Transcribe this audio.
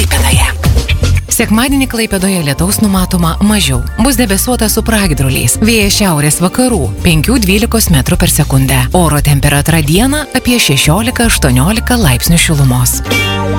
Klaipėdoje. Sekmadienį Klaipėdoje lietaus numatoma mažiau. Bus debesuota su pragiedruliais. Vėjas šiaurės vakarų 5–12 metrų per sekundę. Oro temperatūra dieną apie 16–18 laipsnių šilumos.